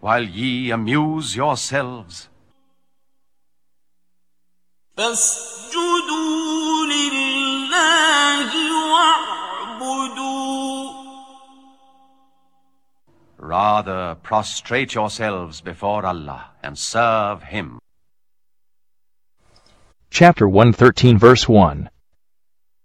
while ye amuse yourselves. فاسجدوا لله واعبدوا. Rather prostrate yourselves before Allah and serve Him. Chapter 113, verse 1.